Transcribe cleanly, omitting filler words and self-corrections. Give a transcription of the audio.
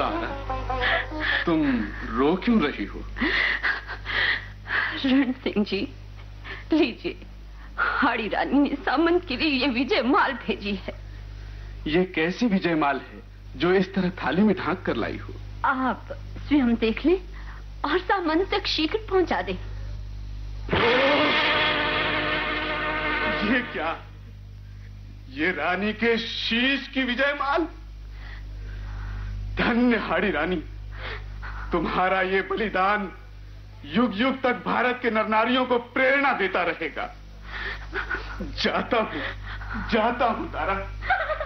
तारा, तुम रो क्यों रही हो? रण सिंह जी, लीजिए, हाड़ी रानी ने सामंत के लिए ये विजय माल भेजी है। ये कैसी विजय माल है जो इस तरह थाली में ढांक कर लाई हो? आप स्वयं देख लें और सामंत तक शीघ्र पहुंचा दें। ये क्या? ये रानी के शीश की विजय माल? धन्य हाड़ी रानी, तुम्हारा ये बलिदान युग युग तक भारत के नरनारियों को प्रेरणा देता रहेगा। जाता हूं तारा।